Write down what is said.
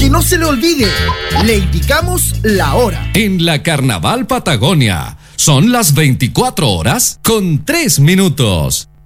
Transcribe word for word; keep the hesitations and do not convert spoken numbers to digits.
que no se le olvide, le indicamos la hora. En la Carnaval Patagonia, son las veinticuatro horas con tres minutos.